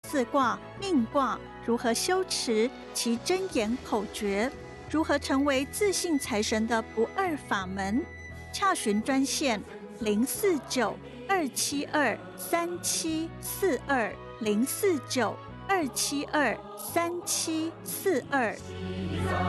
字卦、命卦，如何修持其真言口诀，如何成为自信财神的不二法门。洽询专线049-272-3742，049-272-3742。